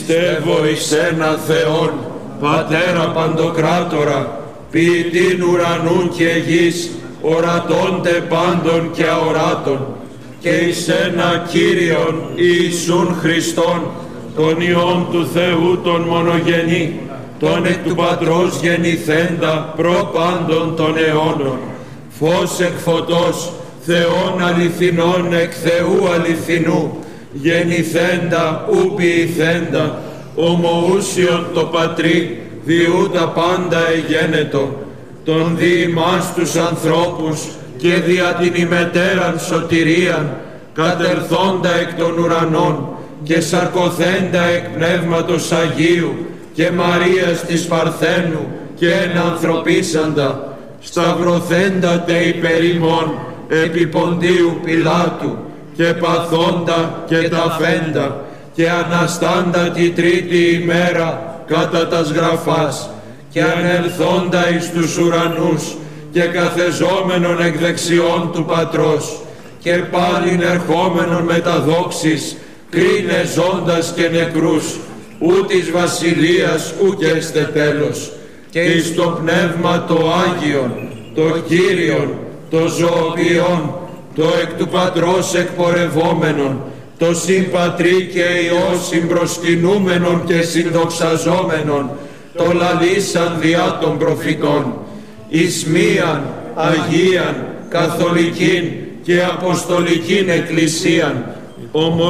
Πιστεύω εις ένα Θεόν, Πατέρα Παντοκράτορα, ποιητήν ουρανού και γης, ορατώνται πάντων και αοράτων, και εις ένα Κύριον Ιησούν Χριστόν, τον Υιόν του Θεού τον μονογενή, τον εκ του Πατρός γεννηθέντα προ πάντων των αιώνων, φως εκ φωτός, Θεόν αληθινών εκ Θεού αληθινού, γεννηθέντα ου ποιηθέντα, ομοούσιον το Πατρί, διού τα πάντα εγένετο, τον δι' ημάς τους ανθρώπους και δια την ημετέραν σωτηρίαν, κατερθόντα εκ των ουρανών και σαρκωθέντα εκ Πνεύματος Αγίου και Μαρίας της Παρθένου και ενανθρωπίσαντα, σταυρωθέντα τε υπερ ημών επί Ποντίου Πιλάτου και παθόντα και ταφέντα και αναστάντα τη τρίτη ημέρα κατά τας γραφάς και ανελθόντα εις τους ουρανούς και καθεζόμενον εκ δεξιών του Πατρός και πάλιν ερχόμενον με τα δόξης κρίνε ζώντας και νεκρούς, ου της βασιλείας ουκ έστε τέλος, και εις το Πνεύμα το Άγιον, το Κύριον, το ζωοποιόν, το εκ του Πατρός εκπορευόμενον, το συμπατρί και Υιό συμπροσκυνούμενον και συνδοξαζόμενον, το λαλήσαν διά των προφητών, εις μίαν Αγίαν, Καθολικήν και Αποστολικήν Εκκλησίαν,